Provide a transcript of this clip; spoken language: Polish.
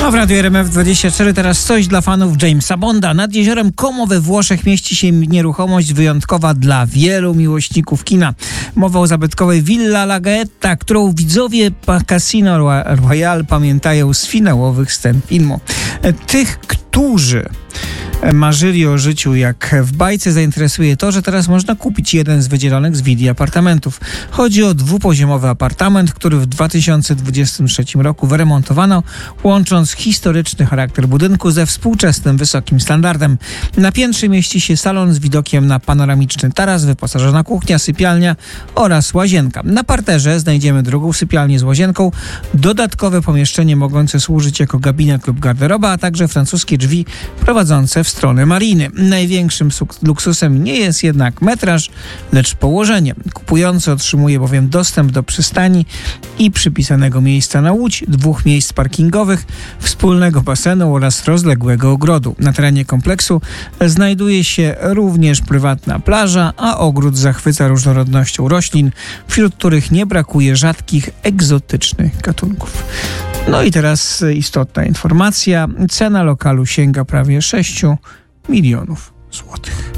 A w Radiu RMF24 teraz coś dla fanów Jamesa Bonda. Nad jeziorem Como we Włoszech mieści się nieruchomość wyjątkowa dla wielu miłośników kina. Mowa o zabytkowej Villa La Gaeta, którą widzowie Casino Royale pamiętają z finałowych scen filmu. Tych, którzy marzyli o życiu jak w bajce, zainteresuje to, że teraz można kupić jeden z wydzielonych z willi apartamentów. Chodzi o dwupoziomowy apartament, który w 2023 roku wyremontowano, łącząc historyczny charakter budynku ze współczesnym, wysokim standardem. Na piętrze mieści się salon z widokiem na panoramiczny taras, wyposażona kuchnia, sypialnia oraz łazienka. Na parterze znajdziemy drugą sypialnię z łazienką, dodatkowe pomieszczenie mogące służyć jako gabinet lub garderoba, a także francuskie drzwi prowadzące w stronę mariny. Największym luksusem nie jest jednak metraż, lecz położenie. Kupujący otrzymuje bowiem dostęp do przystani i przypisanego miejsca na łódź, 2 miejsc parkingowych, wspólnego basenu oraz rozległego ogrodu. Na terenie kompleksu znajduje się również prywatna plaża, a ogród zachwyca różnorodnością roślin, wśród których nie brakuje rzadkich, egzotycznych gatunków. No i teraz istotna informacja. Cena lokalu sięga prawie 6 milionów złotych.